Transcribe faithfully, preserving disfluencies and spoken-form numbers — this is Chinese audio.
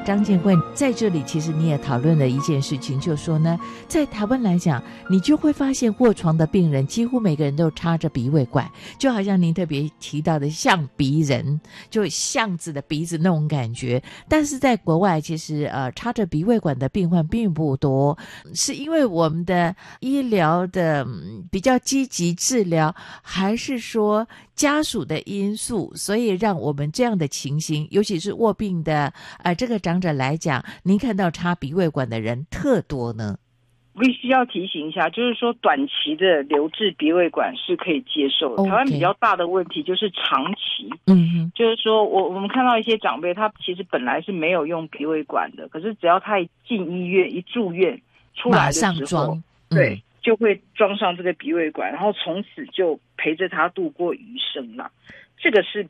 张建贵在这里其实你也讨论了一件事情，就是说呢，在台湾来讲，你就会发现卧床的病人几乎每个人都插着鼻胃管，就好像您特别提到的象鼻人，就巷子的鼻子那种感觉。但是在国外其实呃插着鼻胃管的病患并不多，是因为我们的医疗的、嗯、比较积极治疗，还是说家属的因素，所以让我们这样的情形，尤其是卧病的呃这个长者来讲，您看到插鼻胃管的人特多呢？ 必须要提醒一下，就是说短期的留置鼻胃管是可以接受的。 Okay. 台湾比较大的问题就是长期， 嗯哼， 就是说我我们看到一些长辈，他其实本来是没有用鼻胃管的，可是只要他一进医院一住院出来的时候， 马上装， 对、 嗯， 就会装上这个鼻胃管，然后从此就陪着他度过余生了。这个是